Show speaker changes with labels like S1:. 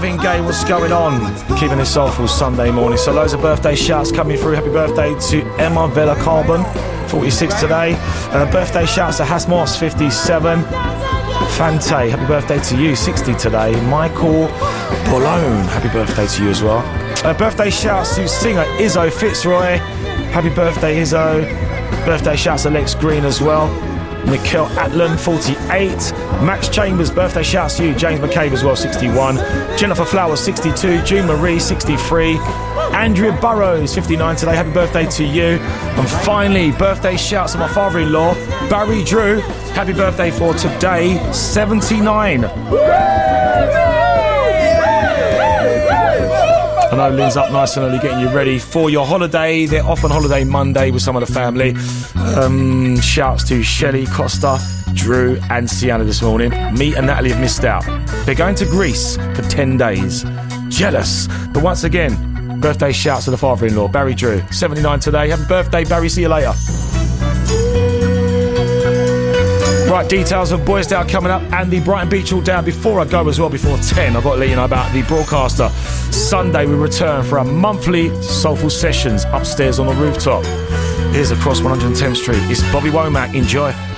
S1: Gay, what's going on? Keeping it soulful Sunday morning. So loads of birthday shouts coming through. Happy birthday to Emma Vela Carbon, 46 today. Birthday shouts to Hasmos, 57. Fante, happy birthday to you, 60 today. Michael Bolone, happy birthday to you as well. Birthday shouts to singer Izzo Fitzroy. Happy birthday, Izzo. Birthday shouts to Lex Green as well. Mikkel Atlan, 48. Max Chambers, birthday shouts to you. James McCabe as well, 61. Jennifer Flowers, 62. June Marie, 63. Andrea Burrows, 59 today. Happy birthday to you. And finally, birthday shouts to my father-in-law, Barry Drew. Happy birthday for today, 79. I know Lynn's up nice and early getting you ready for your holiday. They're off on holiday Monday with some of the family. Shouts to Shelley, Costa, Drew and Sienna this morning. Me and Natalie have missed out. They're going to Greece for 10 days. Jealous. But once again, birthday shouts to the father-in-law, Barry Drew. 79 today. Happy birthday, Barry. See you later. Right, details of Boysdale coming up and the Brighton Beach All Down. Before I go as well, before 10, I've got to let you know about the broadcaster. Sunday we return for our monthly Soulful Sessions upstairs on the rooftop. Here's across 110th Street. It's Bobby Womack. Enjoy.